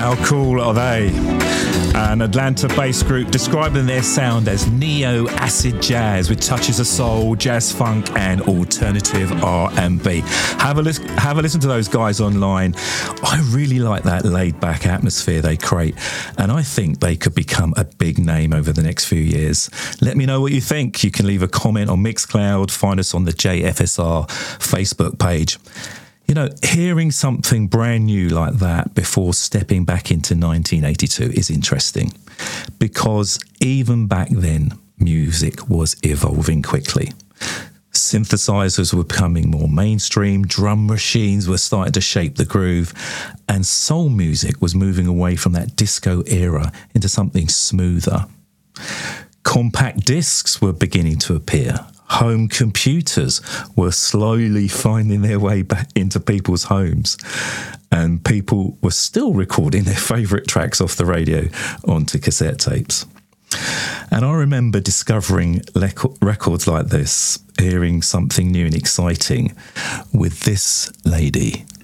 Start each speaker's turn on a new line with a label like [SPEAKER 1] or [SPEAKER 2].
[SPEAKER 1] How cool are they? An Atlanta-based group describing their sound as neo-acid jazz with touches of soul, jazz funk and alternative R&B. Have a listen to those guys online. I really like that laid-back atmosphere they create, and I think they could become a big name over the next few years. Let me know what you think. You can leave a comment on Mixcloud, find us on the JFSR Facebook page. You know, hearing something brand new like that before stepping back into 1982 is interesting, because even back then, music was evolving quickly. Synthesizers were becoming more mainstream, drum machines were starting to shape the groove, and soul music was moving away from that disco era into something smoother. Compact discs were beginning to appear. Home computers were slowly finding their way back into people's homes, and people were still recording their favourite tracks off the radio onto cassette tapes. And I remember discovering records like this, hearing something new and exciting with this lady,